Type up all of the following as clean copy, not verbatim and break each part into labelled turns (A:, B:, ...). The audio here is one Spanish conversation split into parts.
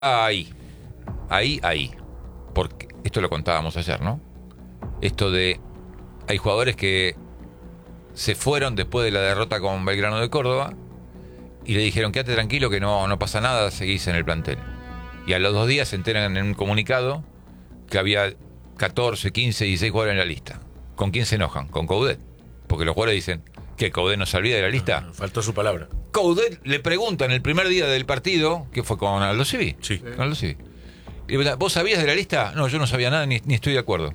A: Ahí. Porque esto lo contábamos ayer, ¿no? Esto de... Hay jugadores que se fueron después de la derrota con Belgrano de Córdoba y le dijeron, quédate tranquilo que no pasa nada, seguís en el plantel. Y a los 2 días se enteran en un comunicado que había 14, 15, 16 jugadores en la lista. ¿Con quién se enojan? Con Coudet. Porque los jugadores dicen, ¿qué? ¿Coudet no se olvida de la lista?
B: No, faltó su palabra.
A: Coudet le pregunta en el primer día del partido, que fue con Aldo Civi.
B: Sí.
A: Con Aldo Civi. Y ¿vos sabías de la lista? No, yo no sabía nada, ni estoy de acuerdo.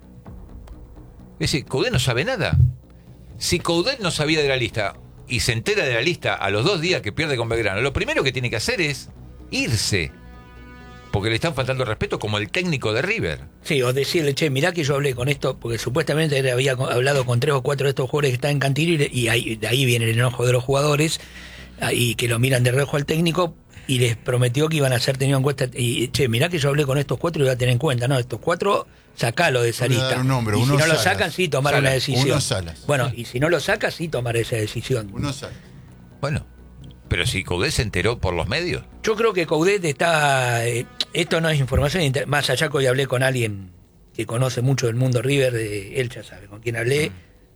A: Es decir, Coudet no sabe nada. Si Coudet no sabía de la lista y se entera de la lista a los 2 días que pierde con Belgrano, lo primero que tiene que hacer es irse. Porque le están faltando el respeto como el técnico de River.
C: Sí, o decirle, che, mirá que yo hablé con esto, porque supuestamente él había hablado con 3 o 4 de estos jugadores que están en Cantillo y de ahí viene el enojo de los jugadores y que lo miran de reojo al técnico y les prometió que iban a ser tenidos en cuenta. Y, che, mirá que yo hablé con estos 4 y voy a tener en cuenta. No, estos 4, sacalo de esa lista.
D: Un nombre,
C: y si no
D: Salas.
C: lo sacan, sí, tomar una decisión.
D: Uno Salas.
C: Bueno, y si no lo saca, sí, tomar esa decisión.
D: Uno Salas.
A: Bueno, pero si Coudet se enteró por los medios.
C: Yo creo que Coudet está... esto no es información, más allá que hoy hablé con alguien que conoce mucho del mundo River, él ya sabe con quién hablé.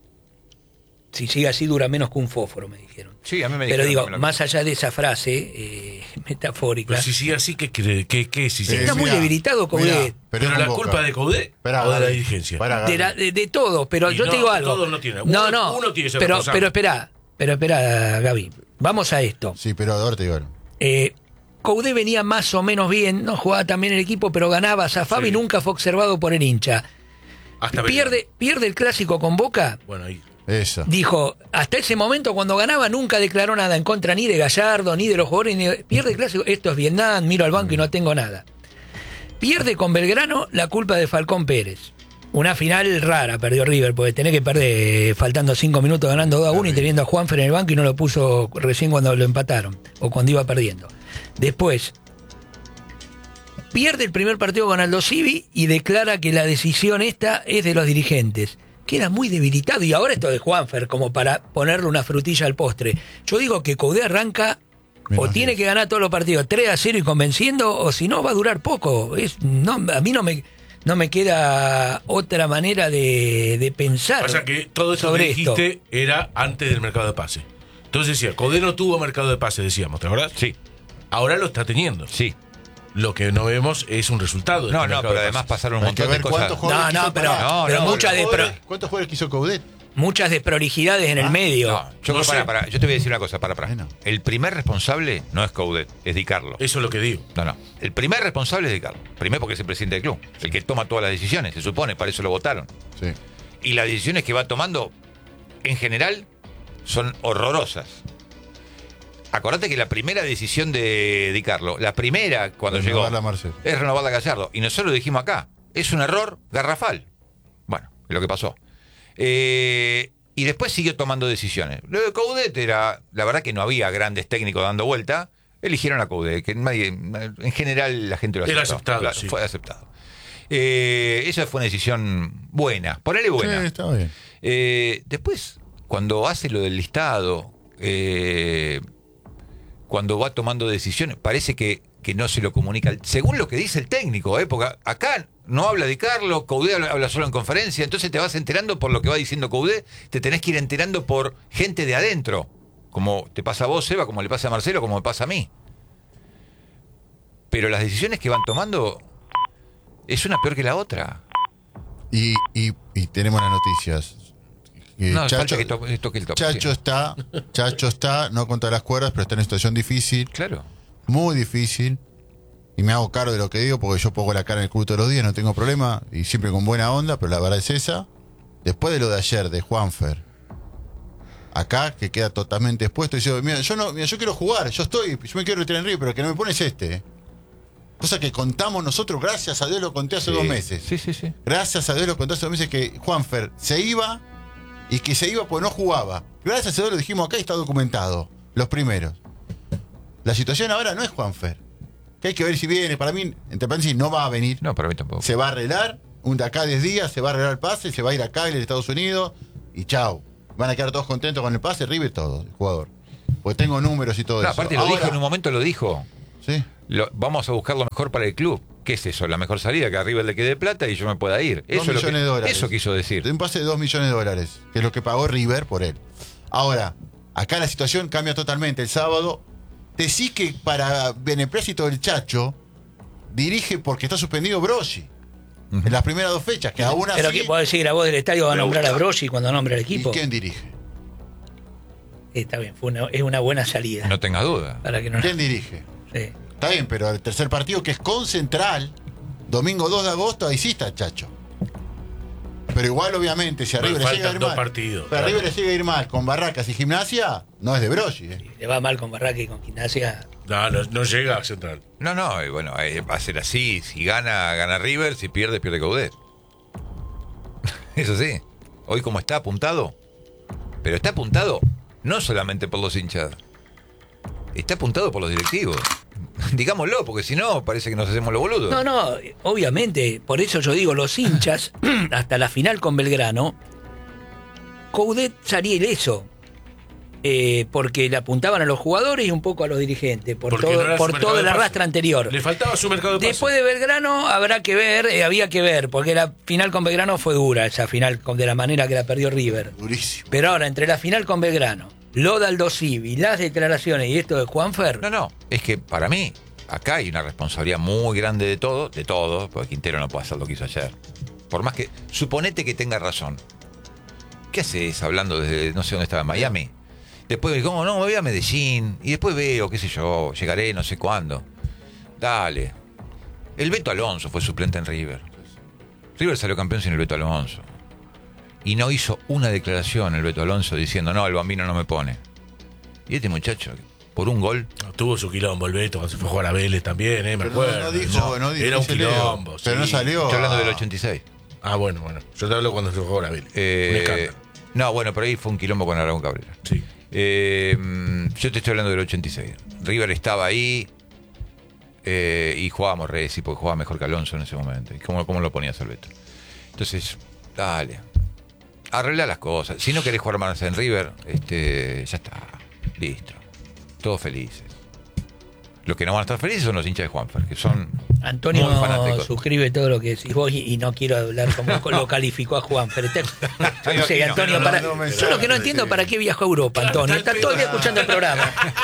C: Si sigue así dura menos que un fósforo, me dijeron.
A: Sí, a mí me
C: Pero
A: dijeron
C: digo, más allá de esa frase metafórica...
B: Pero si sigue así, ¿qué si sigue
C: está
B: así?
C: muy debilitado Coudet.
B: Pero la culpa de Coudet o de la dirigencia.
C: De todo, pero
B: Y
C: yo
B: no,
C: te digo algo.
B: todos no tienen.
C: No,
B: Uno tiene que ser
C: pero
B: responsable.
C: espera, Gaby. Vamos a esto.
D: Sí, pero ahora te digo algo.
C: Coudet venía más o menos bien, no jugaba también el equipo, pero ganaba, zafaba y nunca fue observado por el hincha.
B: Hasta
C: pierde el clásico con Boca.
B: Bueno, ahí.
D: Eso.
C: Dijo, hasta ese momento cuando ganaba nunca declaró nada en contra ni de Gallardo, ni de los jugadores, pierde el clásico, esto es Vietnam, miro al banco y no tengo nada. Pierde con Belgrano la culpa de Falcón Pérez. Una final rara perdió River, porque tenés que perder faltando 5 minutos ganando 2-1 y teniendo a Juanfer en el banco y no lo puso recién cuando lo empataron, o cuando iba perdiendo. Después, pierde el primer partido con Aldo Civi y declara que la decisión esta es de los dirigentes. Queda muy debilitado y ahora esto de Juanfer como para ponerle una frutilla al postre. Yo digo que Coudet arranca o tiene que ganar todos los partidos 3-0 y convenciendo, o si no va a durar poco. A mí no me queda otra manera de pensar.
B: Pasa que todo eso
C: sobre
B: que dijiste era antes del mercado de pase. Entonces decía, Coudet no tuvo mercado de pase, decíamos, ¿te acordás?
A: Sí.
B: Ahora lo está teniendo.
A: Sí.
B: Lo que no vemos es un resultado. de
A: No,
B: este mercado
A: pero
B: de
A: además
B: pases.
A: pasaron un montón de cosas.
C: Pero muchas de
D: ¿Cuántos jugadores quiso Coudet?
C: muchas desprolijidades en el medio.
A: No, yo te voy a decir una cosa, para.
D: Bueno.
A: El primer responsable no es Coudet, es Di Carlo.
B: Eso es lo que digo.
A: No. El primer responsable es Di Carlo. Primero porque es el presidente del club, el que toma todas las decisiones, se supone, para eso lo votaron.
D: Sí.
A: Y las decisiones que va tomando, en general, son horrorosas. Acordate que la primera decisión de Di Carlo, la primera cuando llegó,
D: Renovarla a Marcelo.
A: es renovarla a Gallardo. Y nosotros lo dijimos acá, es un error garrafal. Bueno, es lo que pasó. Y después siguió tomando decisiones. Lo de Coudet era, la verdad que no había grandes técnicos dando vuelta, eligieron a Coudet, que nadie, en general la gente lo aceptó.
B: Era aceptado,
A: Claro,
B: sí.
A: fue aceptado. Esa fue una decisión buena, ponele buena.
D: Sí, está bien.
A: Después, cuando hace lo del listado, cuando va tomando decisiones, parece que no se lo comunica, según lo que dice el técnico, porque acá no habla Di Carlo, Coudet habla solo en conferencia, entonces te vas enterando por lo que va diciendo Coudet, te tenés que ir enterando por gente de adentro, como te pasa a vos, Eva, como le pasa a Marcelo, como me pasa a mí. Pero las decisiones que van tomando es una peor que la otra.
D: Y tenemos las noticias.
A: No,
D: Chacho,
A: falta que toque el tope.
D: Chacho está, no contra las cuerdas, pero está en una situación difícil,
A: Claro.
D: muy difícil. Y me hago cargo de lo que digo porque yo pongo la cara en el club todos los días, no tengo problema. Y siempre con buena onda, pero la verdad es esa. Después de lo de ayer, de Juanfer, acá, que queda totalmente expuesto, y yo, mira, yo quiero jugar, yo me quiero retirar en River, pero que no me pones Cosa que contamos nosotros, gracias a Dios lo conté hace 2 meses.
A: Sí.
D: Gracias a Dios lo conté hace 2 meses que Juanfer se iba y que se iba porque no jugaba. Gracias a Dios lo dijimos acá y está documentado. Los primeros. La situación ahora no es Juanfer. Que hay que ver si viene. Para mí, entre paréntesis, no va a venir.
A: No, para mí tampoco.
D: Se va a arreglar. De acá a 10 días se va a arreglar el pase. Se va a ir acá, a Estados Unidos. Y chao. Van a quedar todos contentos con el pase. River todo, el jugador. Porque tengo números y todo
A: No,
D: eso.
A: aparte lo dijo, en un momento lo dijo.
D: ¿Sí?
A: Vamos a buscar lo mejor para el club. ¿Qué es eso? La mejor salida, que a River le quede plata y yo me pueda ir.
D: 2 millones de dólares.
A: Eso quiso decir.
D: De un pase de 2 millones de dólares, que es lo que pagó River por él. Ahora, acá la situación cambia totalmente. El sábado, decís que para beneplácito del Chacho, dirige porque está suspendido Brosi. En las primeras 2 fechas, que aún así...
C: Pero que puedo decir, a vos del estadio va a nombrar a Brosi cuando nombre al
D: ¿Y
C: equipo.
D: quién dirige?
C: Está bien, es una buena salida.
A: No tengas duda.
C: Para que no...
D: ¿Quién dirige?
C: Sí.
D: Está bien, pero el tercer partido, que es con Central, domingo 2 de agosto, ahí sí está el Chacho. Pero igual, obviamente, si a River le llega a
B: Faltan
D: ir
B: 2
D: mal,
B: partidos.
D: pero a River le llega a ir mal con Barracas y Gimnasia, no es de Brosi.
C: Le va mal con Barraca y con Gimnasia.
B: No llega a Central.
A: No, bueno, va a ser así. Si gana River, si pierde Coudet. Eso sí. Hoy como está apuntado. Pero está apuntado no solamente por los hinchas. Está apuntado por los directivos. Digámoslo, porque si no, parece que nos hacemos los boludos.
C: No, obviamente, por eso yo digo, los hinchas, hasta la final con Belgrano, Coudet salía ileso. Porque le apuntaban a los jugadores y un poco a los dirigentes, por
B: Porque no era su
C: todo
B: mercado
C: el
B: de pase.
C: arrastre anterior.
B: Le faltaba su mercado de pase.
C: Después de Belgrano había que ver, porque la final con Belgrano fue dura, esa final de la manera que la perdió River.
D: Durísimo.
C: Pero ahora, entre la final con Belgrano, lo de Aldo Civi, las declaraciones y esto de Juanfer,
A: No, es que para mí, acá hay una responsabilidad muy grande de todo, porque Quintero no puede hacer lo que hizo ayer. Por más que, suponete que tenga razón. ¿Qué haces hablando desde, no sé dónde estaba, Miami? Después, ¿cómo no? Me voy a Medellín y después veo, qué sé yo, llegaré no sé cuándo. Dale. El Beto Alonso fue suplente en River. River salió campeón sin el Beto Alonso. Y no hizo una declaración el Beto Alonso diciendo, no, el Bambino no me pone. Y este muchacho, por un gol...
B: Tuvo su quilombo el Beto cuando se fue a jugar a Vélez también, me
D: Pero
B: acuerdo.
D: no dijo,
B: Era un
D: dice Leo.
B: quilombo.
D: Pero no
B: sí.
D: salió.
A: Estoy hablando del 86.
B: Ah, bueno. Yo te hablo cuando se fue a jugar a Vélez. Un escándalo.
A: No, bueno, pero ahí fue un quilombo con Aragón Cabrera.
B: Sí.
A: Yo te estoy hablando del 86. River estaba ahí y jugábamos Resi porque jugaba mejor que Alonso en ese momento. ¿Y cómo lo ponías al Beto? Entonces, dale. Arregla las cosas. Si no querés jugar más en River, ya está. Listo. Todos felices. Los que no van a estar felices son los hinchas de Juanfer, que son
C: Antonio
A: muy fanáticos.
C: suscribe todo lo que decís vos y no quiero hablar como lo calificó a Juanfer. No sé,
A: aquí
C: Antonio, yo lo que no entiendo para qué viajó a Europa, Antonio. Está todo el día escuchando el programa.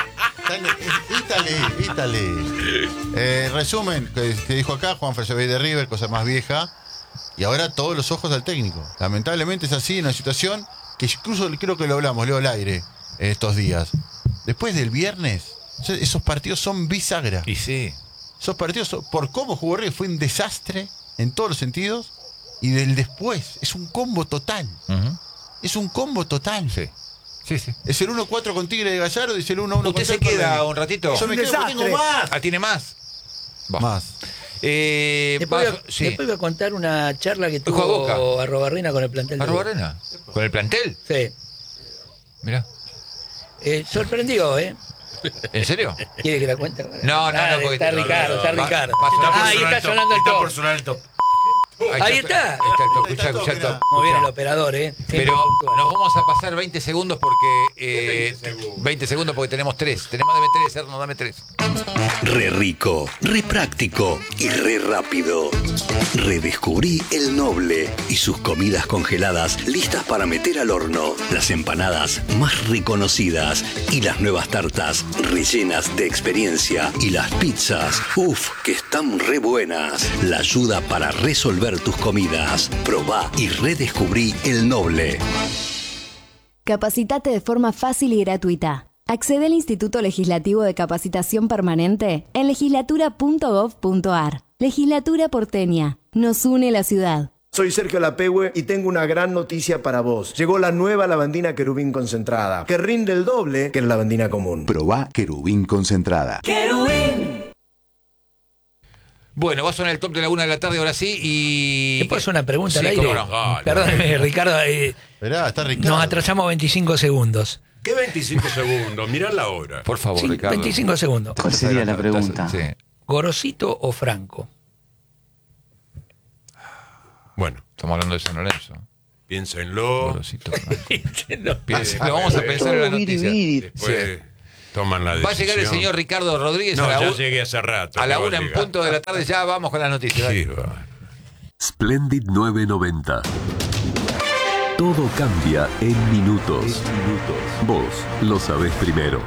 D: Italy. Resumen, que dijo acá, Juanfer se ve de River, cosa más vieja. Y ahora todos los ojos al técnico. Lamentablemente es así, en una situación que incluso creo que lo hablamos, Leo al aire, estos días. Después del viernes, esos partidos son bisagra.
A: Y sí.
D: Esos partidos, por cómo jugó River, fue un desastre en todos los sentidos. Y del después, es un combo total.
A: Uh-huh.
D: Es un combo total.
A: Sí.
D: Es el 1-4 con Tigre de Gallardo y es el 1-1 con
A: ¿Usted se
D: Temperley.
A: queda un ratito?
D: Yo me quedo, porque tengo más.
A: Ah, ¿tiene más? Va.
D: Más.
C: Después
A: Sí.
C: voy a contar una charla que
A: Ojo a Boca.
C: tuvo Arrobarrena con el plantel de
A: ¿Arrobarena?
C: Boca.
A: ¿Con el plantel?
C: Sí.
A: Mirá.
C: Sorprendió, ¿eh?
A: ¿En serio?
C: ¿Quiere que la cuente?
A: No, porque
C: está Ricardo. Ahí está sonando el
B: Está
C: top.
B: por sonar el top.
C: Ahí está.
A: Ahí está el top.
D: Ahí está el top,
A: Escuchá el top.
C: Muy bien el operador, ¿eh? Siempre
A: Pero
C: puntual.
A: nos vamos a pasar 20 segundos porque... 20 segundos porque tenemos 3. Tenemos, dame 3, Erno, dame 3.
E: Re rico, re práctico y re rápido. Redescubrí el Noble y sus comidas congeladas listas para meter al horno. Las empanadas más reconocidas y las nuevas tartas rellenas de experiencia. Y las pizzas, que están re buenas. La ayuda para resolver tus comidas. Probá y redescubrí el Noble.
F: Capacitate de forma fácil y gratuita. Accede al Instituto Legislativo de Capacitación Permanente en legislatura.gov.ar. Legislatura porteña. Nos une la ciudad.
G: Soy Sergio Lapehue y tengo una gran noticia para vos. Llegó la nueva lavandina Querubín concentrada, que rinde el doble que la lavandina común.
H: Probá Querubín concentrada.
A: Bueno, va a sonar el top de la 1 de la tarde ahora sí y...
C: ¿Te puedo hacer una pregunta
A: Sí,
C: al aire?
A: cómo no.
C: Perdóneme, Ricardo.
D: Esperá, está Ricardo.
C: Nos atrasamos 25 segundos.
B: ¿Qué 25 segundos? Mirá la hora.
A: Por favor,
C: Sí,
A: Ricardo.
C: 25 segundos.
I: ¿Cuál sería la pregunta?
A: Sí.
C: ¿Gorosito o Franco?
B: Bueno,
A: Estamos hablando de San Lorenzo.
B: piénsenlo.
A: Gorosito. Piénselo, vamos a pensar en la noticia.
B: Después toman la decisión.
A: Va a llegar el señor Ricardo Rodríguez
B: No,
A: a
B: ya
A: la
B: llegué hace rato.
A: a la
B: ¿qué va
A: 1 en
B: llegar?
A: punto de la tarde. Ya vamos con las noticias.
B: Sí,
A: Dale.
B: va.
E: Splendid 990. Todo cambia en minutos. Vos lo sabés primero.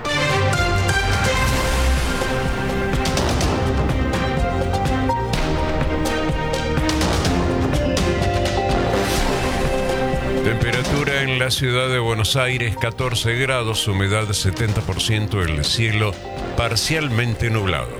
B: Temperatura en la ciudad de Buenos Aires, 14 grados, humedad 70%, el cielo parcialmente nublado.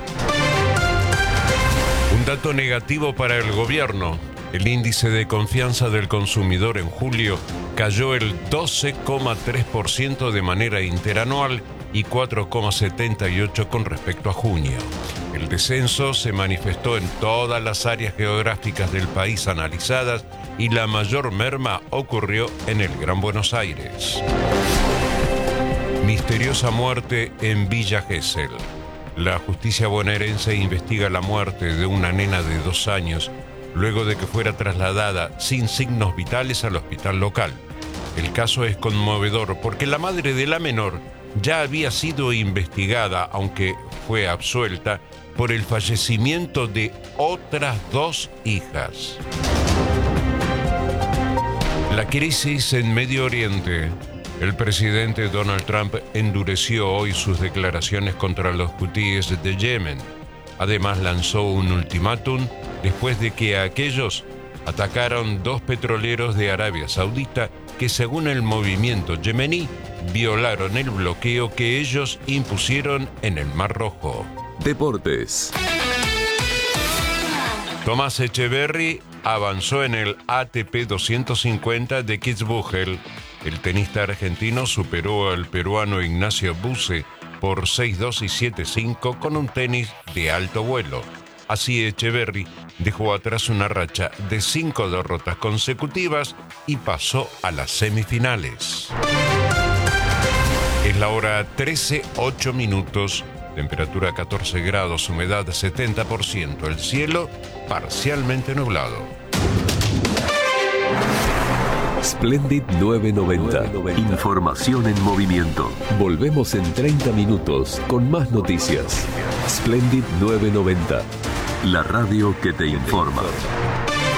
B: Un dato negativo para el gobierno. El índice de confianza del consumidor en julio cayó el 12,3% de manera interanual y 4,78% con respecto a junio. El descenso se manifestó en todas las áreas geográficas del país analizadas y la mayor merma ocurrió en el Gran Buenos Aires. Misteriosa muerte en Villa Gesell. La justicia bonaerense investiga la muerte de una nena de 2 años luego de que fuera trasladada sin signos vitales al hospital local. El caso es conmovedor porque la madre de la menor ya había sido investigada, aunque fue absuelta, por el fallecimiento de otras 2 hijas. La crisis en Medio Oriente. El presidente Donald Trump endureció hoy sus declaraciones contra los hutíes de Yemen. Además, lanzó un ultimátum después de que aquellos atacaron 2 petroleros de Arabia Saudita que, según el movimiento yemení, violaron el bloqueo que ellos impusieron en el Mar Rojo.
E: Deportes.
B: Tomás Echeverry avanzó en el ATP 250 de Kitzbühel. El tenista argentino superó al peruano Ignacio Buse por 6-2 y 7-5 con un tenis de alto vuelo. Así Echeverry dejó atrás una racha de 5 derrotas consecutivas y pasó a las semifinales. Es la hora 13:08, temperatura 14 grados, humedad 70%, el cielo parcialmente nublado.
E: Splendid 990. Información en movimiento. Volvemos en 30 minutos con más noticias. Splendid 990. La radio que te informa.